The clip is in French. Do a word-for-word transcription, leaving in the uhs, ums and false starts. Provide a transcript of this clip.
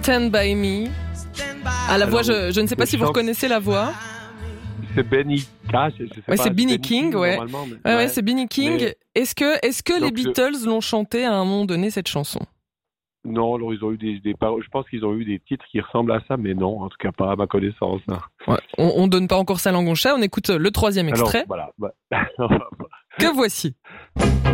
Stand By Me. À la voix, je, je ne sais pas si vous reconnaissez la voix. C'est Benny K, je, je sais ouais, pas. c'est Benny King, King, ouais. Mais... Ouais, ouais. ouais, c'est Benny King. Mais... Est-ce que, est-ce que les Beatles je... l'ont chanté à un moment donné, cette chanson? Non, alors ils ont eu des, des paroles. Je pense qu'ils ont eu des titres qui ressemblent à ça, mais non, en tout cas pas à ma connaissance. Ouais, on, on donne pas encore sa langue au chat. On écoute le troisième extrait. Alors, voilà. Bah... que voici.